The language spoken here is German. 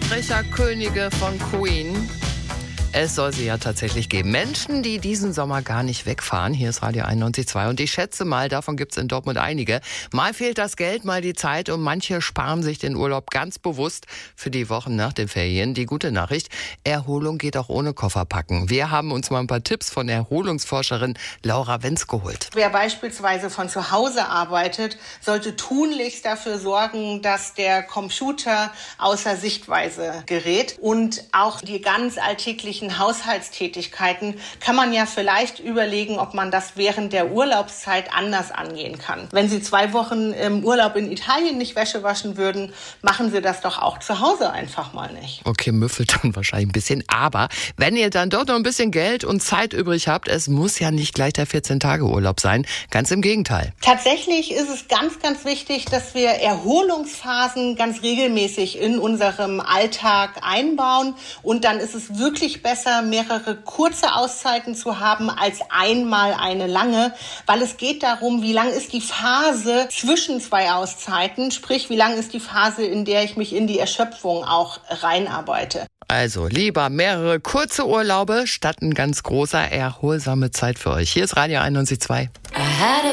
Einbrecherkönige von Queen. Es soll sie ja tatsächlich geben. Menschen, die diesen Sommer gar nicht wegfahren. Hier ist Radio 91.2 und ich schätze mal, davon gibt's in Dortmund einige. Mal fehlt das Geld, mal die Zeit und manche sparen sich den Urlaub ganz bewusst für die Wochen nach den Ferien. Die gute Nachricht, Erholung geht auch ohne Koffer packen. Wir haben uns mal ein paar Tipps von Erholungsforscherin Laura Wenz geholt. Wer beispielsweise von zu Hause arbeitet, sollte tunlichst dafür sorgen, dass der Computer außer Sichtweise gerät. Und auch die ganz alltäglichen Haushaltstätigkeiten kann man ja vielleicht überlegen, ob man das während der Urlaubszeit anders angehen kann. Wenn Sie 2 Wochen im Urlaub in Italien nicht Wäsche waschen würden, machen Sie das doch auch zu Hause einfach mal nicht. Okay, müffelt dann wahrscheinlich ein bisschen. Aber wenn ihr dann dort noch ein bisschen Geld und Zeit übrig habt, es muss ja nicht gleich der 14-Tage-Urlaub sein. Ganz im Gegenteil. Tatsächlich ist es ganz, ganz wichtig, dass wir Erholungsphasen ganz regelmäßig in unserem Alltag einbauen. Und dann ist es wirklich besser, mehrere kurze Auszeiten zu haben als einmal eine lange, weil es geht darum, wie lang ist die Phase zwischen 2 Auszeiten, sprich, wie lang ist die Phase, in der ich mich in die Erschöpfung auch reinarbeite. Also lieber mehrere kurze Urlaube statt ein ganz großer, erholsame Zeit für euch. Hier ist Radio 91.2.